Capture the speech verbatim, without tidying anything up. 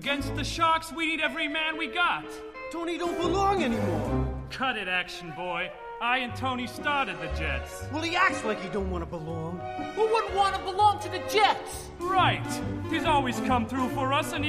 Against the Sharks, we need every man we got. Tony don't belong anymore. Cut it, action boy. I and Tony started the Jets. Well, he acts like he don't want to belong. Who wouldn't want to belong to the Jets? Right. He's always come through for us, and he